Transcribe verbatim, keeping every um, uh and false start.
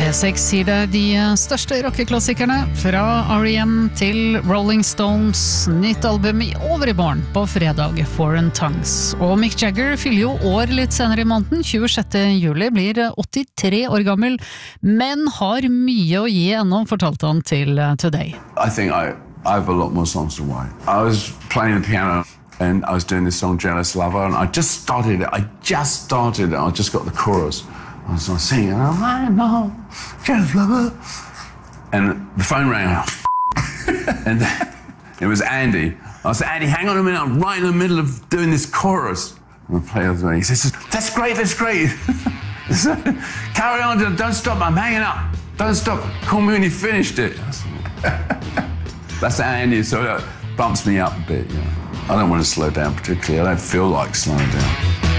P seks sier det de største rockeklassikerne fra R E M til Rolling Stones, nytt album i overmorgen på fredag, Foreign Tongues. Og Mick Jagger fyller jo år litt senere i måneden, tjuesjette juli, blir åttitre år gammel, men har mye å gi ennå, fortalte han til Today. I think I, I have a lot more songs to write. I was playing the piano and I was doing this song Jealous Lover, and I just started it, I just started it, I just got the chorus. I was singing, and I'm like, no, jealous lover. And the phone rang, and it was Andy. I said, Andy, hang on a minute, I'm right in the middle of doing this chorus. And I played with me. He says, that's great, that's great. Carry on, don't stop, I'm hanging up. Don't stop, call me when you finished it. That's Andy, so that bumps me up a bit, you know. I don't want to slow down particularly, I don't feel like slowing down.